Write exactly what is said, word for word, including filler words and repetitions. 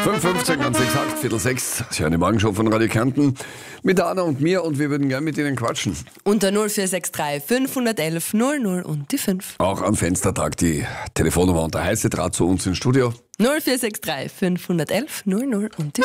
fünf Uhr fünfzehn, ganz exakt, Viertel sechs. Sie hören die Morgenshow von Radio Kärnten mit der Anna und mir und wir würden gerne mit Ihnen quatschen. Unter null vier sechs drei fünf eins eins null null und die fünf. Auch am Fenstertag die Telefonnummer und der heiße Draht zu uns ins Studio. null vier sechs drei fünf eins eins null null und die